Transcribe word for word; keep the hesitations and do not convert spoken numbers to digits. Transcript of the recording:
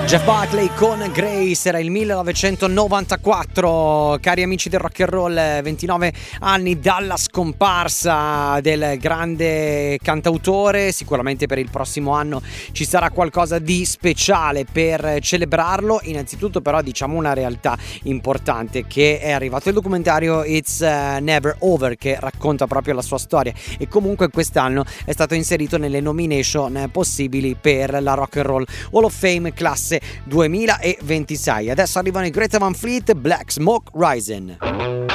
Jeff Buckley con Grace, era il millenovecentonovantaquattro, cari amici del rock and roll, ventinove anni dalla scomparsa del grande cantautore. Sicuramente per il prossimo anno ci sarà qualcosa di speciale per celebrarlo. Innanzitutto però diciamo una realtà importante, che è arrivato il documentario It's uh, Never Over, che racconta proprio la sua storia, e comunque quest'anno è stato inserito nelle nomination possibili per la Rock and Roll Hall of Fame classe duemilaventisei. Adesso arrivano i Greta Van Fleet, Black Smoke Rising.